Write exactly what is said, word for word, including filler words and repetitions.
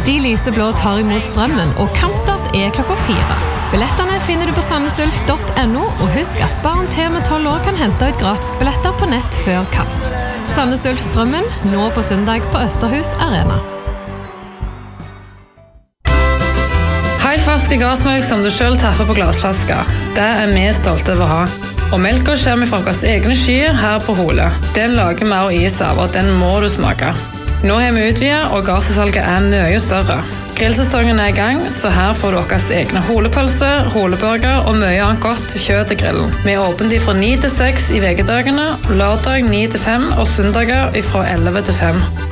De lyseblå tar imot strømmen, og kampstart er klokka fire. Billettene finner du på sandnesulf punktum no, og husk at barn til med tolv år kan hente ut gratisbilletter på nett før kamp. Sandnesulf strømmen, nå på søndag på Østerhus Arena. Helt ferske gassmelk som du selv tapper på glassflasker. Det er vi stolte over å ha. Og melka kommer fra våre egne skyer her på Hole. Den lager vi og is av, og den må du smake. Nå har vi utvidet, og gasssalget er mye større. Grillsesongen er i gang, så her får du deres egne holepølse, holeburger og mye annet godt kjøtt til grillen. Vi er åpent fra ni til seks i vekedagene, lørdag ni til fem og søndager fra elleve til fem.